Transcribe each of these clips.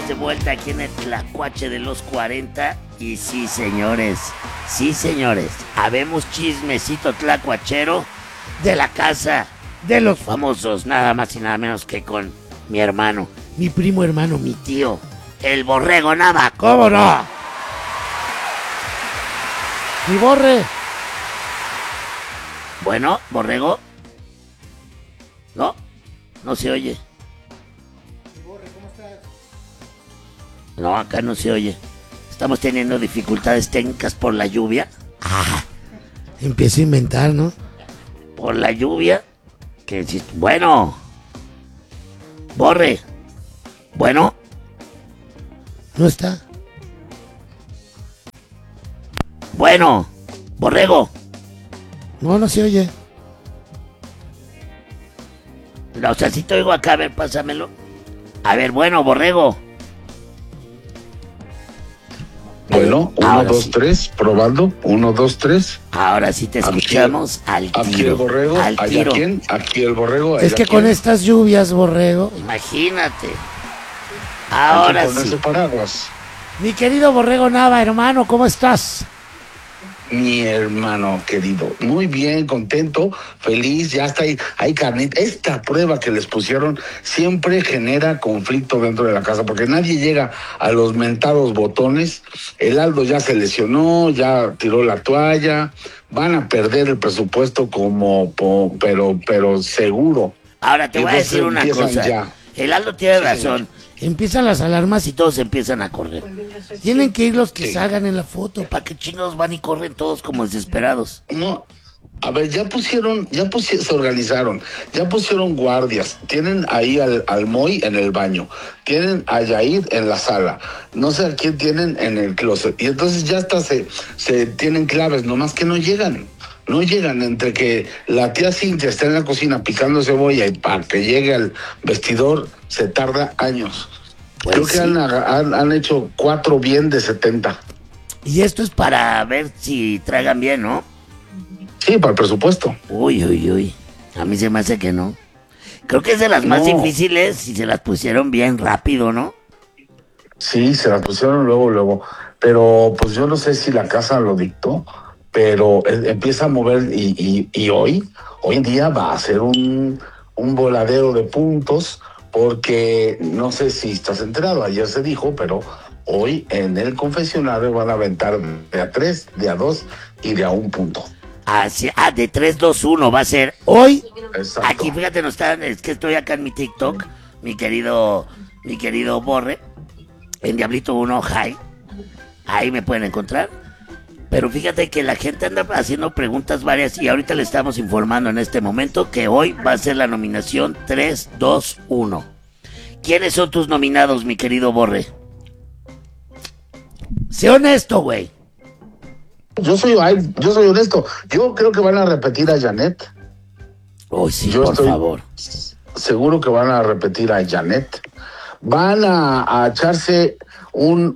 de vuelta aquí en el Tlacuache de los 40. Y sí, señores, habemos chismecito tlacuachero de la casa de los famosos, nada más y nada menos que con mi hermano, mi primo hermano, mi tío, el Borrego Nava. ¿Cómo no? Mi Borre. Bueno, Borrego. No se oye. Mi Borre, ¿cómo estás? No, acá no se oye. Estamos teniendo dificultades técnicas por la lluvia. Empiezo a inventar, ¿no? Por la lluvia. Bueno. Borre. Bueno. No está. Bueno. Borrego. No se oye. O sea, si te oigo acá, a ver, pásamelo. A ver, bueno, Borrego. Bueno, 1, 2, 3, probando. 1, 2, 3. Ahora sí te escuchamos al tiro. Aquí el Borrego. Al tiro. ¿Quién? Aquí el Borrego. Es que con estas lluvias, Borrego. Imagínate. Ahora con sí. ese paraguas. Mi querido Borrego Nava, hermano, ¿cómo estás? Mi hermano querido, muy bien, contento, feliz, ya está ahí, hay carnita. Esta prueba que les pusieron siempre genera conflicto dentro de la casa, porque nadie llega a los mentados botones. El Aldo ya se lesionó, ya tiró la toalla, van a perder el presupuesto pero seguro. Ahora te voy a decir una cosa. Ya. El Aldo tiene razón. Empiezan las alarmas y Todos empiezan a correr. tienen que ir los que Sí. salgan en la foto. ¿Para qué chingados van y corren todos como desesperados? No, a ver, se organizaron, ya pusieron guardias, tienen ahí al Moy en el baño, tienen a Yair en la sala, no sé a quién tienen en el closet, y entonces ya hasta se tienen claves, nomás que no llegan, entre que la tía Cintia está en la cocina picando cebolla y para que llegue al vestidor se tarda años. Pues Creo que sí. han hecho 4 bien de 70. Y esto es para ver si traigan bien, ¿no? Sí, para el presupuesto. Uy. A mí se me hace que no. Creo que es de las más No. difíciles y se las pusieron bien rápido, ¿no? Sí, se las pusieron luego. Pero pues yo no sé si la casa lo dictó, pero empieza a mover y hoy en día va a ser un voladero de puntos, porque no sé si estás enterado, ayer se dijo, pero hoy en el confesionario van a aventar de a 3, de a 2 y de a 1 punto. De 3, 2, 1 va a ser Hoy, Exacto. aquí, fíjate, es que estoy acá en mi TikTok, mi querido Borre, en Diablito 1 High, ahí me pueden encontrar. Pero fíjate que la gente anda haciendo preguntas varias y ahorita le estamos informando en este momento que hoy va a ser la nominación 3, 2, 1. ¿Quiénes son tus nominados, mi querido Borre? Sé honesto, güey. Yo soy honesto. Yo creo que van a repetir a Janet. Uy, sí, Yo por estoy favor. seguro que van a repetir a Janet. Van a echarse un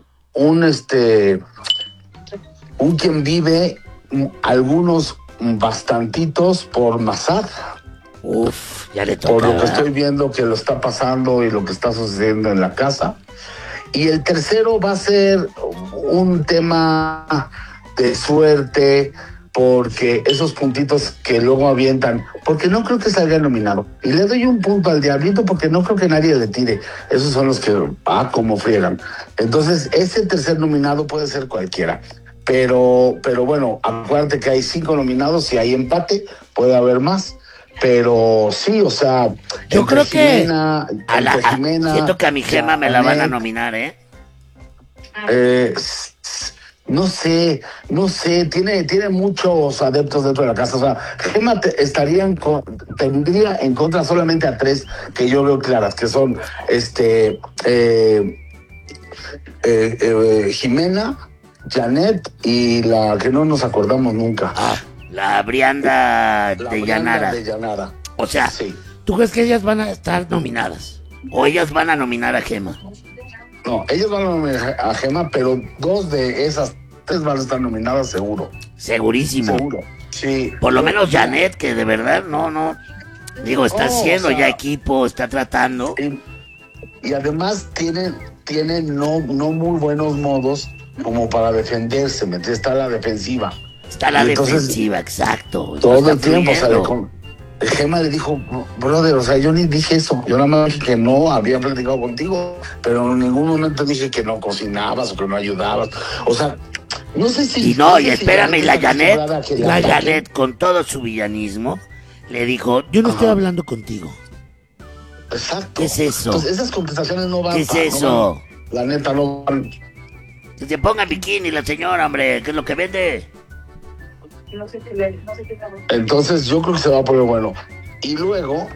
quien vive, algunos bastantitos por Mazar, Uf, ya le toca. por lo que ¿verdad? estoy viendo que lo está pasando y lo que está sucediendo en la casa. Y el tercero va a ser un tema de suerte, porque esos puntitos que luego avientan, porque no creo que salga nominado. Y le doy un punto al Diablito porque no creo que nadie le tire. Esos son los que, como friegan. Entonces, ese tercer nominado puede ser cualquiera. Pero bueno, acuérdate que hay 5 nominados, si hay empate, puede haber más. Pero sí, o sea, Yo creo que Jimena, siento que a mi Gema me la van a Janet, nominar, ¿eh? No sé, tiene muchos adeptos dentro de la casa. O sea, Gema tendría en contra solamente a 3 que yo veo claras, que son Jimena, Janet y la que no nos acordamos nunca. La Brianda La de Brianda Llanara. de Llanara. O sea, Sí. ¿tú crees que ellas van a estar nominadas? o ellas van a nominar a Gema. No, ellos van a nominar a Gema, pero 2 de esas 3 van a estar nominadas seguro. Segurísimo. Seguro. Sí. Por lo menos Janet, que de verdad no. Digo, está haciendo o sea, ya equipo, está tratando. Y además tienen tiene no muy buenos modos como para defenderse, ¿me entiendes? Está a la defensiva. Está a la Y entonces, defensiva, exacto. todo No el está tiempo, o sea, fluyendo. Gema le dijo, brother, o sea, yo ni dije eso, yo nada más dije que no había platicado contigo, pero en ningún momento dije que no cocinabas o que no ayudabas, o sea, no sé si... Y no, y sé si espérame, y la está acostumbrada a que la ataquen. Janet, con todo su villanismo, le dijo, Yo no estoy Ajá. hablando contigo. Exacto. ¿qué es eso? Entonces, esas conversaciones no van. ¿Qué es no eso? van. La neta, no van. Que se ponga bikini la señora, hombre, que es lo que vende. Entonces, yo creo que se va a poner bueno. Y luego,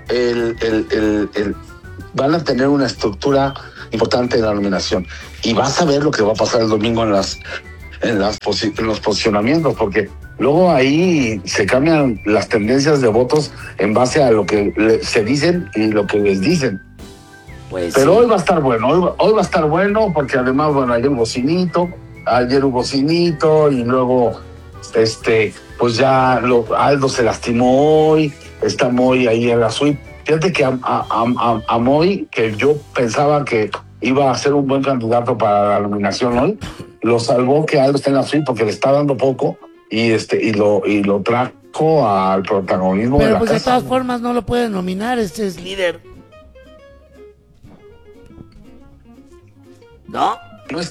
van a tener una estructura importante en la nominación. Y vas a ver lo que va a pasar el domingo en los posicionamientos, porque luego ahí se cambian las tendencias de votos en base a lo que se dicen y lo que les dicen. Pues Pero sí. hoy va a estar bueno, hoy va a estar bueno porque además, bueno, ayer hubo Bocinito y luego, pues ya Aldo se lastimó hoy, está Moy ahí en la suite. Fíjate que a Moy, que yo pensaba que iba a ser un buen candidato para la nominación hoy, lo salvó que Aldo esté en la suite porque le está dando poco y lo trajo al protagonismo de Pero la pues de casa. todas formas no lo pueden nominar, este es líder. ¿No?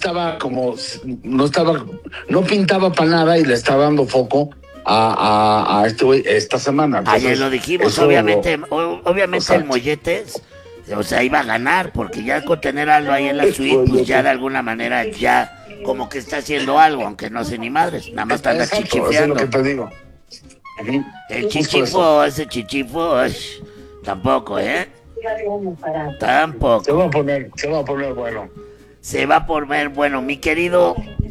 No pintaba para nada y le está dando foco a este güey esta semana. Entonces, Ayer lo dijimos, eso obviamente el Exacto. Molletes, o sea, iba a ganar, porque ya con tener algo ahí en la suite, pues ya de alguna manera ya como que está haciendo algo, aunque no sé ni madres, nada más anda Exacto, eso es lo chichifeando. que te digo. Ujú. El Justo eso. chichifo, ese chichifo, tampoco, ¿eh? Tampoco. Se va a poner bueno. Se va a poner, bueno, mi querido,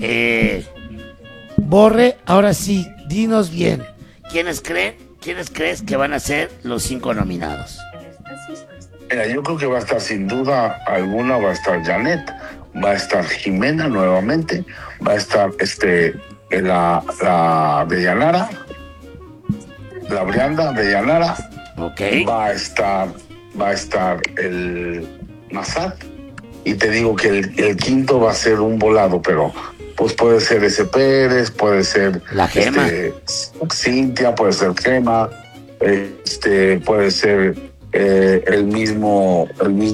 Borre, ahora sí, dinos bien. ¿quiénes crees que van a ser los 5 nominados? Mira, yo creo que va a estar sin duda alguna, va a estar Janet, va a estar Jimena nuevamente, va a estar la Deyanara, la Brianda Deyanara, ¿Ok? va a estar el Massat, y te digo que el quinto va a ser un volado, pero pues puede ser ese Pérez, puede ser La Gema. Cintia, puede ser Gema, puede ser el mismo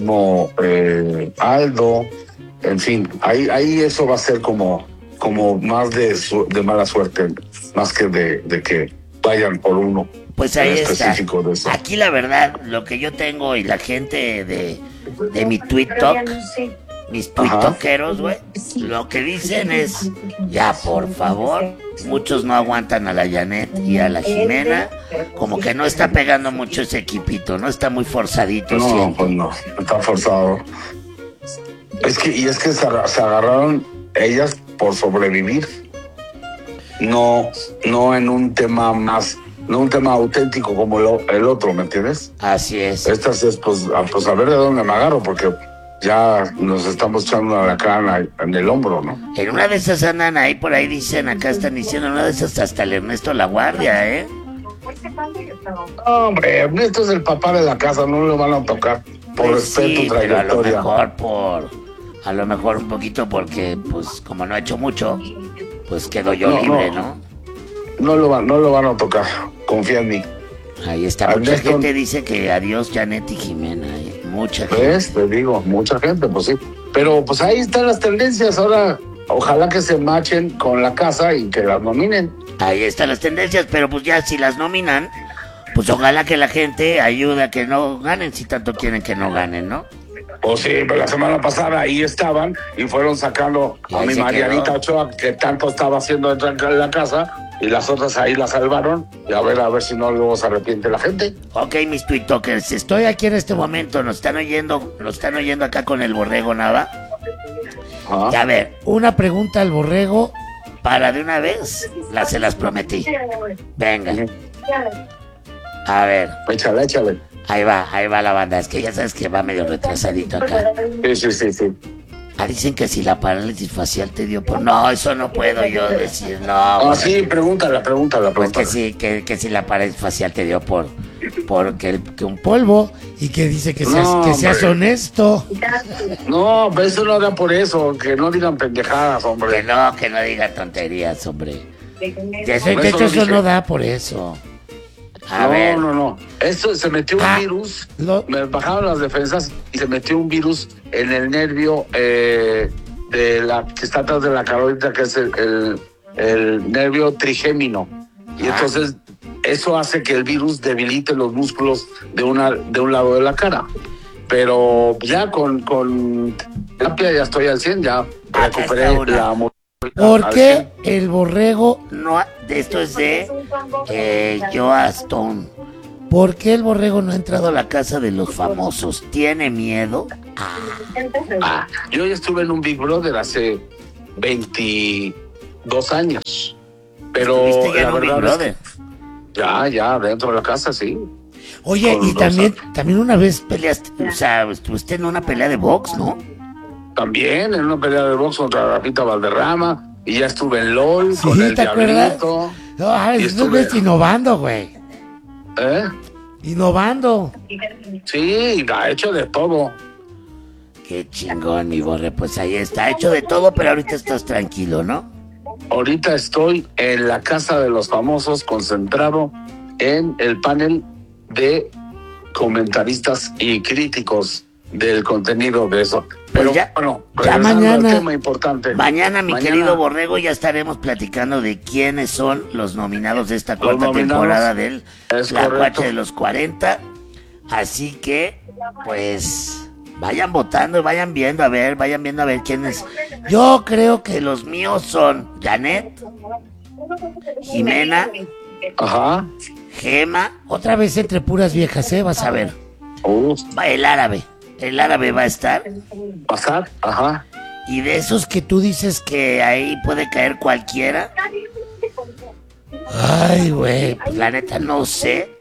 Aldo, en fin, ahí eso va a ser como más de mala suerte, más que de que vayan por uno. Pues ahí en está. específico de eso. Aquí la verdad, lo que yo tengo y la gente de mi TikTok, mis TikTokeros, güey, lo que dicen es, ya por favor, muchos no aguantan a la Janet y a la Jimena, como que no está pegando mucho ese equipito, no está muy forzadito, No, siento. pues no, está forzado. Es que se agarraron ellas por sobrevivir. No en un tema no un tema auténtico como el otro, ¿me entiendes? Así es. Estas es pues a ver de dónde me agarro, porque ya nos estamos echando a la cara en el hombro, ¿no? En una de esas andan ahí, por ahí dicen, acá están diciendo, en una de esas hasta el Ernesto La Guardia, ¿eh? No, hombre, Ernesto es el papá de la casa, no lo van a tocar por Pues respeto, sí, pero a lo trayectoria. mejor a lo mejor un poquito porque, pues, como no ha hecho mucho, pues quedo yo libre, ¿no? No lo van a tocar, confía en mí. Ahí está, mucha Ernesto- gente dice que adiós Janet y Jimena, mucha gente. ¿Ves? Te digo, mucha gente, pues sí. Pero pues ahí están las tendencias. Ahora, ojalá que se machen con la casa y que las nominen. Ahí están las tendencias, pero pues ya si las nominan, pues ojalá que la gente ayude a que no ganen, si tanto quieren que no ganen, ¿no? Pues sí, pero la semana pasada ahí estaban y fueron sacando Y a ahí mi se Marianita quedó. Ochoa, que tanto estaba haciendo entrar en la casa, y las otras ahí la salvaron. Y a ver si no luego se arrepiente la gente. Ok, mis TikTokers, estoy aquí en este momento, nos están oyendo acá con el Borrego Nava. Ajá. Y a ver, Una pregunta al borrego. para de una vez, se las prometí. Venga, a ver, Échale. ahí va la banda, es que ya sabes que va medio retrasadito acá. Sí. Dicen que si la parálisis facial te dio por... No, eso no puedo yo decir, no. Sí, pregúntala. Pues que sí, que si la parálisis facial te dio por que un polvo y que dice que seas hombre. honesto. No, pero eso no era por eso, que no digan pendejadas, hombre. Que no diga tonterías, hombre. De Eso hecho, lo eso dije. no da por eso. A ver. No. Esto se metió un virus, me bajaron las defensas y se metió un virus en el nervio de la que está atrás de la carótida, que es el nervio trigémino. Y entonces eso hace que el virus debilite los músculos de un lado de la cara. Pero ya con terapia ya estoy al 100, ya recuperé la movilidad. ¿Por qué el borrego? No, esto es de Joa Stone. ¿Por qué el borrego no ha entrado Entrado a la casa de los famosos. ¿Tiene miedo? Yo ya estuve en un Big Brother hace 22 años. Pero ¿Estuviste ya la en un Big verdad es Brother? que ya dentro de la casa, sí. Oye, Con y también una vez Peleaste, o sea, estuviste en una pelea de box, ¿no? También en una pelea de box contra Rafita Valderrama. Y ya estuve en LOL Sí, con el ¿te acuerdas? Diablito. No, Y eso estuve- es innovando, güey. ¿Eh? Innovando. Sí, ha hecho de todo. Qué chingón, mi Borre. Pues ahí está, hecho de todo, pero ahorita estás tranquilo, ¿no? Ahorita estoy en la casa de los famosos, concentrado en el panel de comentaristas y críticos del contenido de eso. Pero ya- bueno, ya regresando mañana- al tema importante. Mañana, mi querido Borrego, ya estaremos platicando de quiénes son los nominados de esta cuarta nominados. temporada del Es La correcto. Cuache de los 40. Así que, pues, vayan votando, vayan viendo a ver quiénes. Yo creo que los míos son Janet, Jimena, Ajá. Gema, Otra vez entre puras viejas, vas a ver. va el árabe. El árabe va a estar. Pasar. Ajá. Y de esos que tú dices que ahí puede caer cualquiera, Ay, güey. pues la neta no sé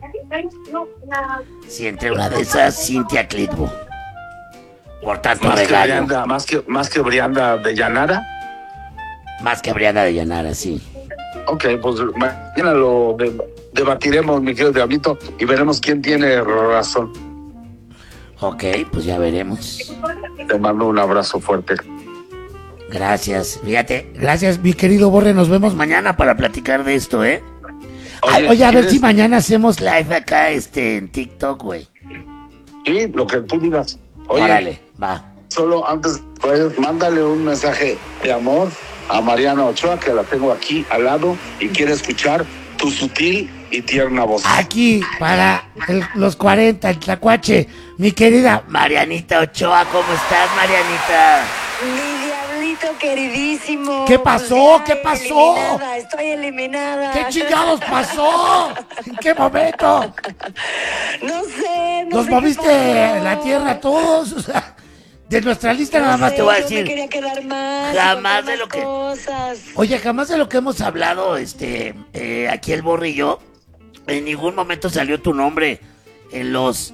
si entre una de esas Cintia Clitbo. Por tanto Más que regaño. Brianda, más que Brianda de Llanara. Más que Brianda de Llanara, sí. Ok, pues mañana lo debatiremos, mi querido Diablito, y veremos quién tiene razón. Ok, pues ya veremos. Te mando un abrazo fuerte. Gracias. Fíjate, Gracias, mi querido Borre. Nos vemos mañana. mañana para platicar de esto, ¿eh? Oye, a ver ¿quieres? si mañana hacemos Live acá, en TikTok, güey. Sí, lo que tú digas. Oye, Órale, va. solo antes, pues, mándale un mensaje de amor a Mariana Ochoa, que la tengo aquí al lado y quiere escuchar tu sutil y tierna voz. aquí para los 40, el Tlacuache. Mi querida. Marianita Ochoa, ¿cómo estás, Marianita? Mi diablito queridísimo. ¿Qué pasó? Ya ¿Qué pasó? estoy eliminada. ¿Qué chingados pasó? ¿En qué momento? No sé. No Nos sé qué moviste pasó. la tierra todos. O sea, de nuestra lista No nada más sé, te voy a yo me decir. quería quedar más. Jamás y contar de lo más que- Cosas. Oye, jamás de lo que hemos hablado. Hablado, aquí el Borre y yo, en ningún momento salió tu nombre en los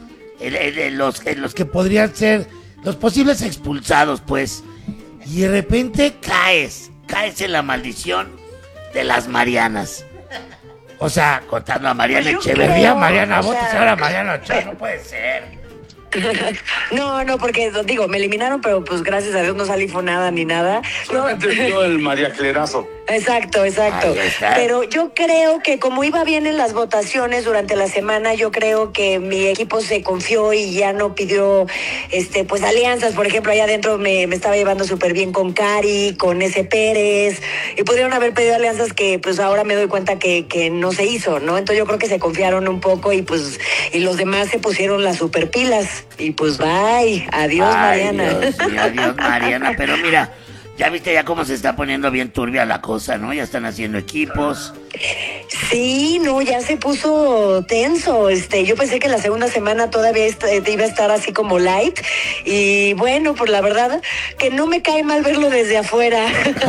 Que podrían ser los posibles expulsados, pues. Y de repente caes en la maldición de las Marianas. O sea, Contando a Mariana Pues yo Echeverría, creo, Mariana o Botes, sea- ahora Mariana Ochoa, no puede ser. No, porque digo, me eliminaron, pero pues gracias a Dios no salí fonada ni nada. Solamente vio el María Clerazo. Exacto. Ahí está. Pero yo creo que como iba bien en las votaciones durante la semana, yo creo que mi equipo se confió y ya no pidió pues alianzas. Por ejemplo, allá adentro me estaba llevando súper bien con Cari, con ese Pérez, y pudieron haber pedido alianzas que pues ahora me doy cuenta que no se hizo, ¿no? Entonces yo creo que se confiaron un poco y pues y los demás se pusieron las super pilas. Y pues bye, adiós Ay, Mariana. Dios mío, adiós, Mariana. Pero mira, ya viste ya cómo se está poniendo bien turbia la cosa, ¿no? Ya están haciendo equipos. Sí, no, ya se puso tenso. Yo pensé que la segunda semana todavía iba a estar así como light. Y bueno, pues la verdad que no me cae mal verlo desde afuera.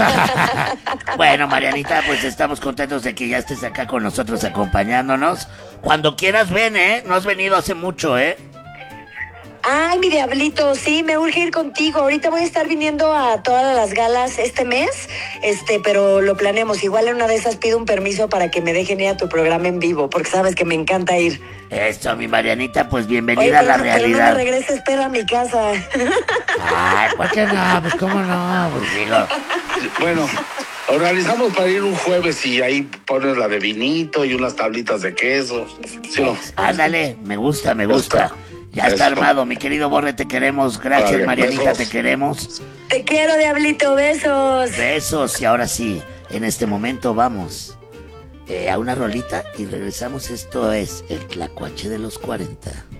Bueno, Marianita, pues estamos contentos de que ya estés acá con nosotros acompañándonos. Cuando quieras ven, ¿eh? No has venido hace mucho, ¿eh? Ay, mi diablito, sí, me urge ir contigo. Ahorita voy a estar viniendo a todas las galas este mes, pero lo planeamos. Igual en una de esas pido un permiso para que me dejen ir a tu programa en vivo, porque sabes que me encanta ir. Eso, mi Marianita, pues Oye, bienvenida a la pero no me realidad. regreses, pedo a mi casa. Ay, ¿Por qué no? Pues cómo no. pues digo, Bueno, organizamos para ir un jueves y ahí pones la de vinito y unas tablitas de queso. ¿Sí o no? ándale, me gusta. Ya está Eso. armado, mi querido Borre, te queremos. Gracias, Vale, Marianita, besos. te queremos. Te quiero, diablito, besos. Besos, y ahora sí, en este momento vamos a una rolita y regresamos. Esto es el Tlacuache de los 40.